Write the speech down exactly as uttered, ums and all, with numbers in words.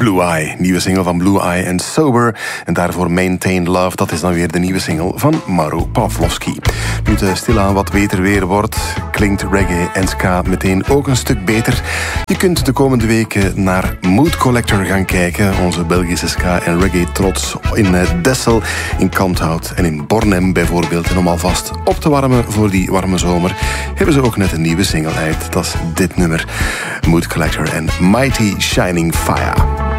Blue Eye, nieuwe single van Blue Eye en Sober. En daarvoor Maintain Love, dat is dan weer de nieuwe single van Mauro Pavlovski. Nu het stilaan wat beter weer wordt, klinkt reggae en ska meteen ook een stuk beter. Je kunt de komende weken naar Mood Collector gaan kijken, onze Belgische ska en reggae trots in Dessel, in Kanthout en in Bornem bijvoorbeeld. En om alvast op te warmen voor die warme zomer, hebben ze ook net een nieuwe single uit. Dat is dit nummer, Mood Collector en Mighty Shining Fire.